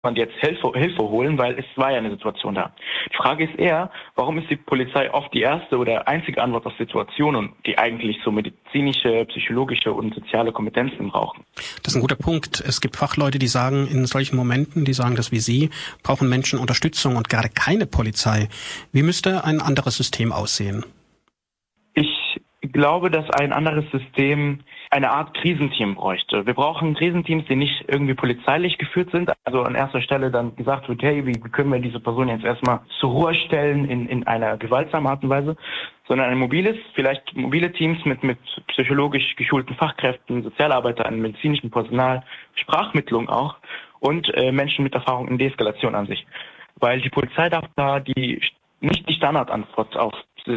man jetzt Hilfe holen, weil es war ja eine Situation da. Die Frage ist eher, warum ist die Polizei oft die erste oder einzige Antwort auf Situationen, die eigentlich so medizinische, psychologische und soziale Kompetenzen brauchen? Das ist ein guter Punkt. Es gibt Fachleute, die sagen in solchen Momenten, die sagen das wie Sie, brauchen Menschen Unterstützung und gerade keine Polizei. Wie müsste ein anderes System aussehen? Ich glaube, dass ein anderes System eine Art Krisenteam bräuchte. Wir brauchen Krisenteams, die nicht irgendwie polizeilich geführt sind. Also an erster Stelle dann gesagt wird, hey, wie können wir diese Person jetzt erstmal zur Ruhe stellen in einer gewaltsamen Art und Weise, sondern vielleicht mobile Teams mit psychologisch geschulten Fachkräften, Sozialarbeitern, medizinischem Personal, Sprachmittlung auch und Menschen mit Erfahrung in Deeskalation an sich. Weil die Polizei darf da nicht die Standardantwort auf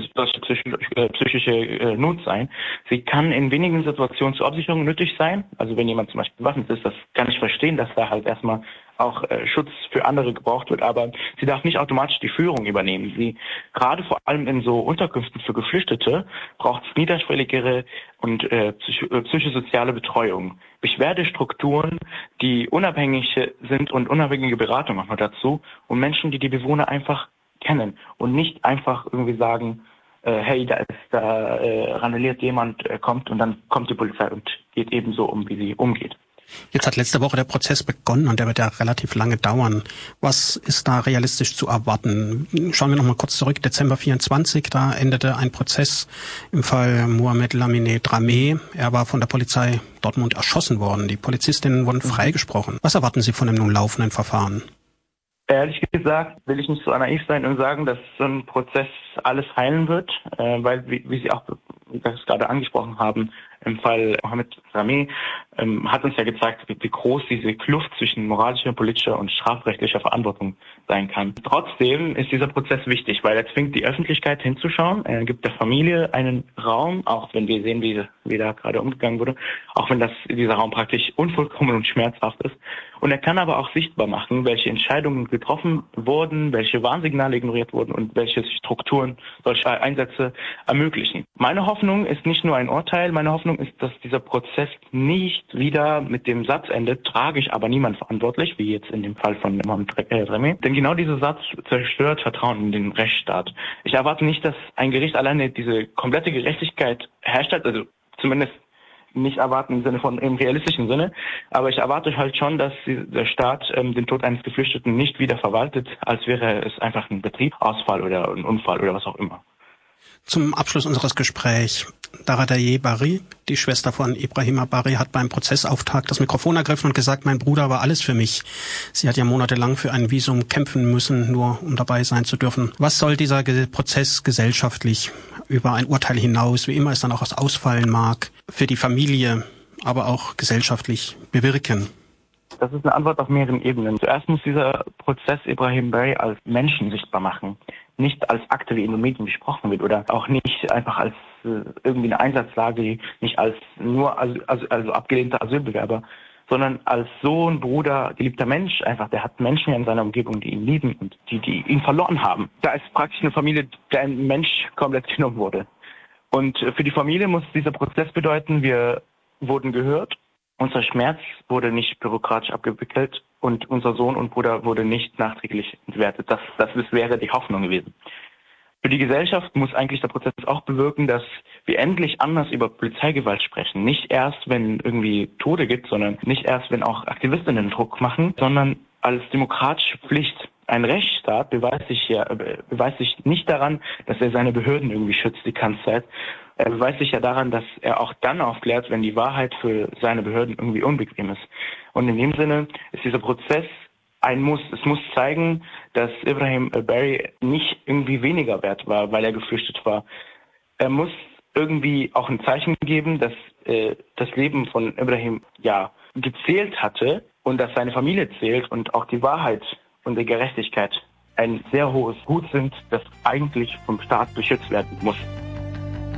psychische Not sein. Sie kann in wenigen Situationen zur Absicherung nötig sein. Also wenn jemand zum Beispiel bewaffnet ist, das kann ich verstehen, dass da halt erstmal auch Schutz für andere gebraucht wird, aber sie darf nicht automatisch die Führung übernehmen. Gerade vor allem in so Unterkünften für Geflüchtete, braucht es niederschwelligere und psychosoziale Betreuung. Beschwerdestrukturen, die unabhängig sind und unabhängige Beratung auch noch dazu und Menschen, die Bewohner einfach kennen und nicht einfach irgendwie sagen, hey, da randaliert jemand, kommt und dann kommt die Polizei und geht ebenso um, wie sie umgeht. Jetzt hat letzte Woche der Prozess begonnen und der wird ja relativ lange dauern. Was ist da realistisch zu erwarten? Schauen wir noch mal kurz zurück. Dezember 24, da endete ein Prozess im Fall Mohamed Lamine Dramé. Er war von der Polizei Dortmund erschossen worden. Die Polizistinnen wurden freigesprochen. Was erwarten Sie von dem nun laufenden Verfahren? Ehrlich gesagt will ich nicht so naiv sein und sagen, dass so ein Prozess alles heilen wird, weil, wie Sie auch das gerade angesprochen haben, im Fall Mohamed Dramé hat uns ja gezeigt, wie groß diese Kluft zwischen moralischer, politischer und strafrechtlicher Verantwortung sein kann. Trotzdem ist dieser Prozess wichtig, weil er zwingt die Öffentlichkeit hinzuschauen. Er gibt der Familie einen Raum, auch wenn wir sehen, wie da gerade umgegangen wurde, auch wenn dieser Raum praktisch unvollkommen und schmerzhaft ist. Und er kann aber auch sichtbar machen, welche Entscheidungen getroffen wurden, welche Warnsignale ignoriert wurden und welche Strukturen solche Einsätze ermöglichen. Meine Hoffnung ist nicht nur ein Urteil, meine Hoffnung ist, dass dieser Prozess nicht wieder mit dem Satz endet, tragisch, aber niemand verantwortlich, wie jetzt in dem Fall von Mohamed Dramé. Denn genau dieser Satz zerstört Vertrauen in den Rechtsstaat. Ich erwarte nicht, dass ein Gericht alleine diese komplette Gerechtigkeit herstellt, also zumindest nicht erwarten im Sinne von im realistischen Sinne, aber ich erwarte halt schon, dass der Staat den Tod eines Geflüchteten nicht wieder verwaltet, als wäre es einfach ein Betriebsausfall oder ein Unfall oder was auch immer. Zum Abschluss unseres Gesprächs. Daradaye Bari, die Schwester von Ibrahima Bari, hat beim Prozessauftakt das Mikrofon ergriffen und gesagt, mein Bruder war alles für mich. Sie hat ja monatelang für ein Visum kämpfen müssen, nur um dabei sein zu dürfen. Was soll dieser Prozess gesellschaftlich über ein Urteil hinaus, wie immer es dann auch ausfallen mag, für die Familie, aber auch gesellschaftlich bewirken? Das ist eine Antwort auf mehreren Ebenen. Zuerst muss dieser Prozess Ibrahim Bari als Menschen sichtbar machen. Nicht als Akte, wie in den Medien besprochen wird, oder auch nicht einfach als irgendwie eine Einsatzlage, nicht als nur also abgelehnter Asylbewerber, sondern als Sohn, Bruder, geliebter Mensch einfach. Der hat Menschen in seiner Umgebung, die ihn lieben und die ihn verloren haben. Da ist praktisch eine Familie, der ein Mensch komplett genommen wurde. Und für die Familie muss dieser Prozess bedeuten, wir wurden gehört, unser Schmerz wurde nicht bürokratisch abgewickelt und unser Sohn und Bruder wurde nicht nachträglich entwertet. Das wäre die Hoffnung gewesen. Für die Gesellschaft muss eigentlich der Prozess auch bewirken, dass wir endlich anders über Polizeigewalt sprechen. Nicht erst, wenn irgendwie Tode gibt, sondern nicht erst, wenn auch Aktivistinnen Druck machen, sondern als demokratische Pflicht. Ein Rechtsstaat beweist sich nicht daran, dass er seine Behörden irgendwie schützt die ganze Zeit. Er beweist sich ja daran, dass er auch dann aufklärt, wenn die Wahrheit für seine Behörden irgendwie unbequem ist. Und in dem Sinne ist dieser Prozess ein Muss. Es muss zeigen, dass Ibrahim Bari nicht irgendwie weniger wert war, weil er geflüchtet war. Er muss irgendwie auch ein Zeichen geben, dass das Leben von Ibrahim gezählt hatte und dass seine Familie zählt und auch die Wahrheit und die Gerechtigkeit ein sehr hohes Gut sind, das eigentlich vom Staat beschützt werden muss.